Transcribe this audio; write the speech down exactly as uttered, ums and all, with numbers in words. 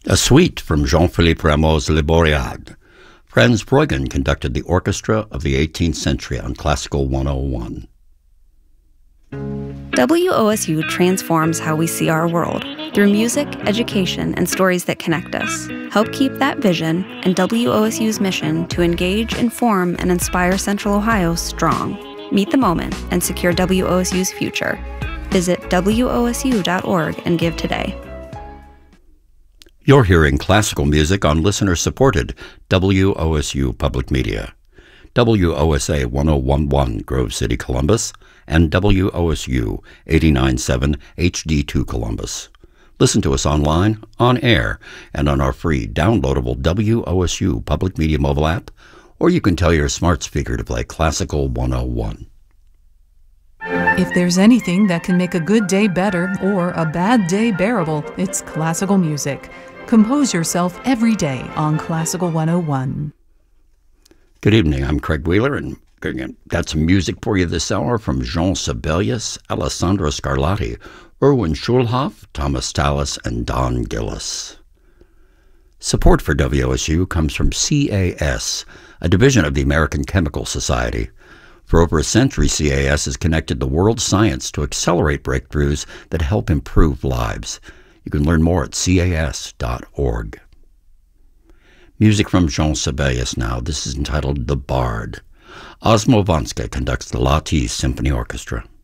A suite from Jean-Philippe Rameau's Le Boreade. Franz Breugen conducted the orchestra of the eighteenth century on Classical one oh one. W O S U transforms how we see our world through music, education, and stories that connect us. Help keep that vision and W O S U's mission to engage, inform, and inspire Central Ohio strong. Meet the moment and secure W O S U's future. Visit W O S U dot org and give today. You're hearing classical music on listener-supported W O S U Public Media. W O S A one oh one point one Grove City, Columbus, and W O S U eighty-nine point seven H D two Columbus. Listen to us online, on air, and on our free downloadable W O S U Public Media mobile app, or you can tell your smart speaker to play Classical one oh one. If there's anything that can make a good day better or a bad day bearable, it's classical music. Compose yourself every day on Classical one oh one. Good evening, I'm Craig Wheeler, and got some music for you this hour from Jean Sibelius, Alessandro Scarlatti, Erwin Schulhoff, Thomas Tallis, and Don Gillis. Support for W O S U comes from C A S, a division of the American Chemical Society. For over a century, C A S has connected the world's science to accelerate breakthroughs that help improve lives. You can learn more at C A S dot org. Music from Jean Sibelius now. This is entitled The Bard. Osmo Vanska conducts the Lahti Symphony Orchestra.